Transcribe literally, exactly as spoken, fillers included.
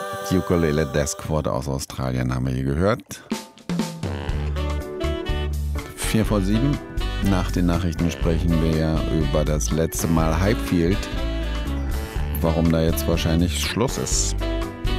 Ukulele Desk Quad aus Australien haben wir hier gehört. Vier vor sieben. Nach den Nachrichten sprechen wir ja über das letzte Mal Highfield. Warum da jetzt wahrscheinlich Schluss ist.